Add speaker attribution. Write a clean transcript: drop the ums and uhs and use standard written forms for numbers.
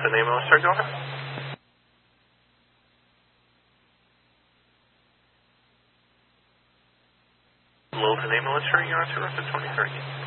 Speaker 1: Littleton ambulance, sir, go ahead. Littleton ambulance, sir, you're on to Route 2030.